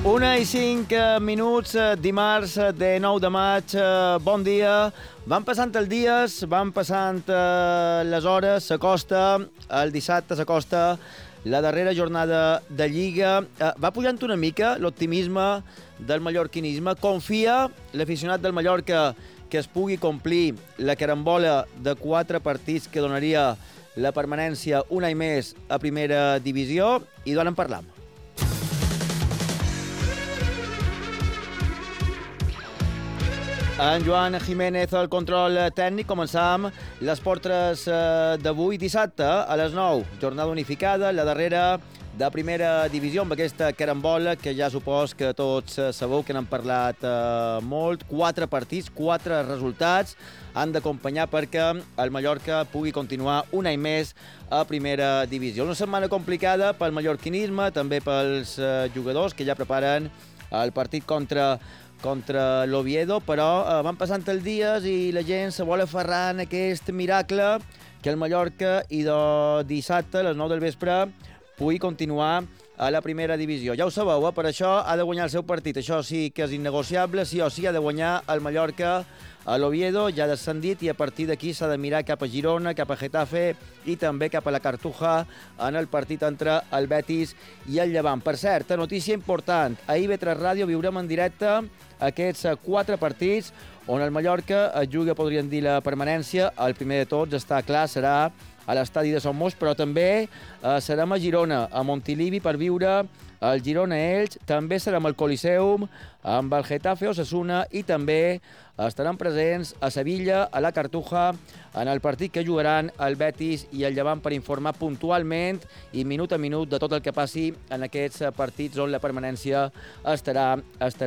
1:05, dimarts de 9 de maig. Bon dia. Van passant els dies, van passant les hores, s'acosta, el dissabte s'acosta la darrera jornada de Lliga. Va pujant una mica l'optimisme del mallorquinisme. Confia l'aficionat del Mallorca que es pugui complir la carambola de 4 partits que donaria la permanència un any més a primera divisió, i d'on en parlam. En Joan Jiménez, el control tècnic. Començam les portres d'avui, dissabte, a les 9. Jornada unificada, la darrera de primera divisió, amb aquesta carambola que ja supos que tots sabeu que n'han parlat molt. 4 partits, 4 resultats han d'acompanyar perquè el Mallorca pugui continuar un any més a primera divisió. Una setmana complicada pel mallorquinisme, també pels jugadors que ja preparen el partit contra l'Oviedo, però van passant els dies i la gent se vol aferrar en aquest miracle que el Mallorca i de dissabte a les 9 del vespre pugui continuar a la primera divisió. Ja ho sabeu, per això ha de guanyar el seu partit. Això sí que és innegociable, sí o sí ha de guanyar el Mallorca a l'Oviedo, ja ha descendit, i a partir d'aquí s'ha de mirar cap a Girona, cap a Getafe i també cap a la Cartuja en el partit entre el Betis i el Llevant. Per cert, notícia important, a IB3 Ràdio viurem en directe aquests 4 partits on el Mallorca es juga, podríem dir, la permanència. El primer de tots, està clar, serà a l'estadi de Somos, però també serem a Girona, a Montilivi, per viure el Girona-Elx. També serem al Coliseum amb el Getafe Osasuna i també estaran presents a Sevilla, a la Cartuja, en el partit que jugaran el Betis i el Llevant, per informar puntualment i minut a minut de tot el que passi en aquests partits on la permanència estarà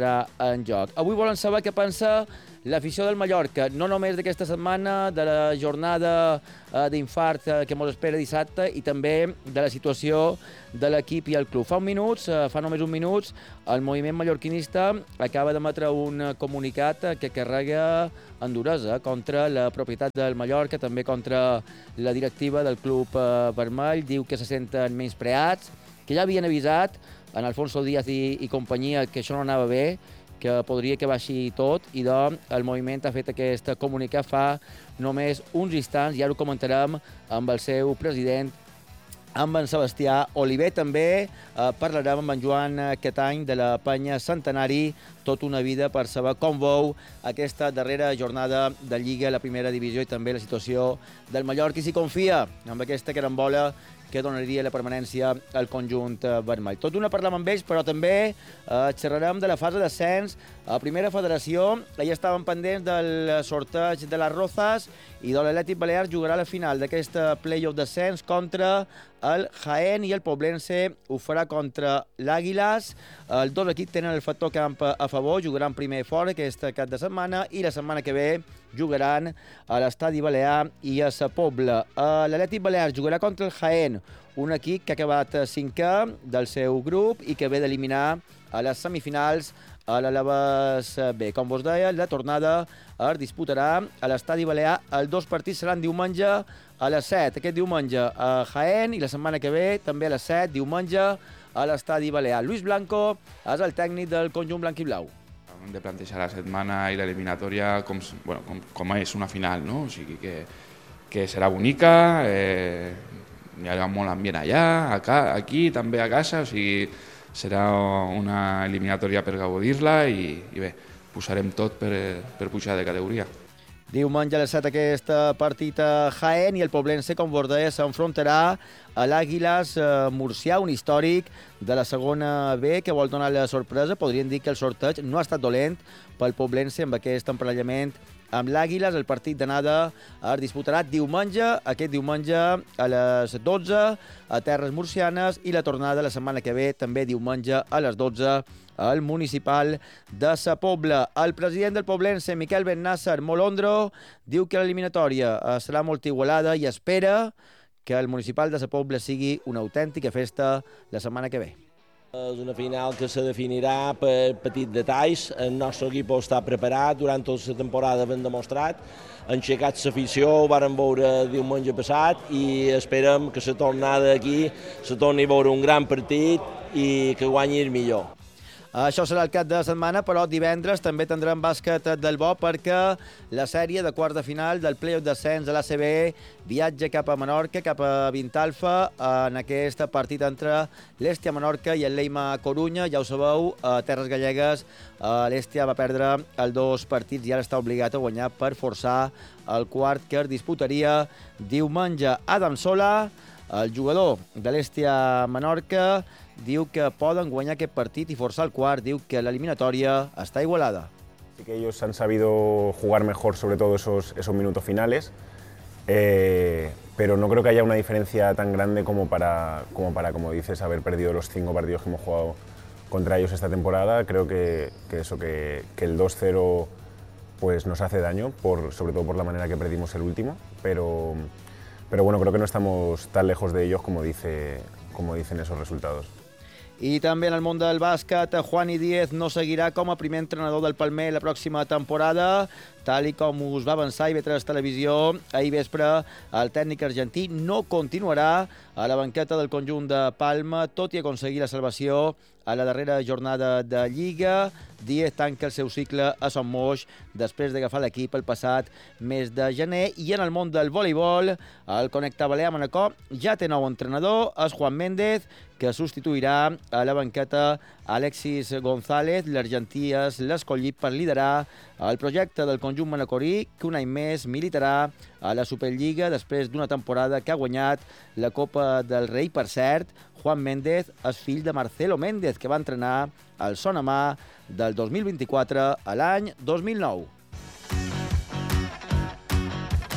en joc. Avui volen saber què pensa l'afició del Mallorca, no només d'aquesta setmana, de la jornada d'infart que ens espera dissabte, i també de la situació de l'equip i el club. Fa només uns minuts, el moviment mallorquinista acaba d'emetre un comunicat que carrega enduresa contra la propietat del Mallorca, també contra la directiva del club vermell. Diu que se senten menyspreats, que ja havien avisat en Alfonso Díaz i companyia que això no anava bé, que podria que baixi tot, i doncs el moviment ha fet aquest comunicat fa només uns instants, i ara ho comentarem amb el seu president, amb en Sebastià Oliver. També parlarem amb en Joan Catany de la penya Centenari, tota una vida, per saber com veu aquesta darrera jornada de Lliga a la primera divisió i també la situació del Mallorca, i si confia amb aquesta carambola que donaria la permanència al conjunt vermell. Tot una parlam amb ells, però també xerrarem de la fase d'ascens a Primera Federació. Ahir estàvem pendents del sorteig de les Rozas, i l'Atlètic Balears jugarà la final d'aquest play-off d'ascens contra el Jaén, i el Poblense ho farà contra l'Àguilas. Els dos equips tenen el factor camp a favor, jugaran primer fora aquest cap de setmana, i la setmana que ve jugaran a l'Estadi Balear i a Sa Pobla. L'Atlètic Balears jugarà contra el Jaén, un equip que ha acabat 5è del seu grup i que ve d'eliminar a les semifinals a l'Alaves B. Com vos deia, la tornada es disputarà a l'Estadi Balear. Els 2 partits seran diumenge a les 7. Aquest diumenge a Jaén, i la setmana que ve també a les 7, diumenge, a l'Estadi Balear. Luis Blanco és el tècnic del conjunt blanc i blau. Hem de plantejar la setmana i l'eliminatòria com és una final, no? O sigui que serà bonica, hi ha molt ambient allà, aquí també a casa, o sigui, serà una eliminatòria per gaudir-la i bé, posarem tot per pujar de categoria. Diumenge a les 7 aquest partit a Jaén, i el Poblense, com vos deia, s'enfrontarà a l'Àguilas Murcià, un històric de la segona B que vol donar la sorpresa. Podríem dir que el sorteig no ha estat dolent pel Poblense amb aquest emparellament amb l'Àguilas. El partit d'anada es disputarà aquest diumenge a les 12 a terres murcianes, i la tornada la setmana que ve també diumenge a les 12 al municipal de Sa Pobla. El president del Poblense, Miquel Bennàsser Molondro, diu que l'eliminatòria serà molt igualada i espera que el municipal de Sa Pobla sigui una autèntica festa la setmana que ve. És una final que se definirà per petits detalls. El nostre equip està preparat, durant tota la temporada hem demostrat, han aixecat l'afició, ho vàrem veure diumenge passat, i esperem que la tornada aquí se torni a veure un gran partit i que guanyi el millor. Això serà el cap de setmana, però divendres també tindrem bàsquet del bo perquè la sèrie de quarts de final del playoff d'ascens de l'ACB viatja cap a Menorca, cap a Vintalfa, en aquest partit entre l'Hèstia Menorca i el Leima Corunya. Ja ho sabeu, a Terres Gallegues l'Hèstia va perdre els 2 partits i ara està obligat a guanyar per forçar el quart que es disputaria diumenge. Adam Sola, el jugador de l'Hèstia Menorca, diu que poden guanyar aquest partit i forçar el quart, diu que l'eliminatòria està igualada. Sí que ellos han sabido jugar mejor, sobre todo esos minutos finales, pero no creo que haya una diferencia tan grande como para, como dices, haber perdido los 5 partidos que hemos jugado contra ellos esta temporada. Creo que el 2-0 pues nos hace daño, sobre todo por la manera que perdimos el último, pero bueno, creo que no estamos tan lejos de ellos como dicen esos resultados. I també en el món del bàsquet, Juani Díez no seguirà com a primer entrenador del Palmer la pròxima temporada, tal i com us va avançar IB3 Televisió ahir vespre. El tècnic argentí no continuarà a la banqueta del conjunt de Palma, tot i aconseguir la salvació a la darrera jornada de Lliga. Díez tanca el seu cicle a Son Moix després d'agafar l'equip el passat mes de gener. I en el món del voleibol, el Connecta Balear Manacor ja té nou entrenador, és Juan Méndez, que substituirà a la banqueta Alexis González. L'argentí és l'escollit per liderar el projecte del conjunt manacorí, que un any més militarà a la Superliga després d'una temporada que ha guanyat la Copa del Rei. Per cert, Juan Méndez és fill de Marcelo Méndez, que va entrenar al Sonamà del 2024 a l'any 2009.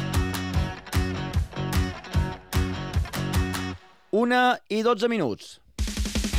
1:12.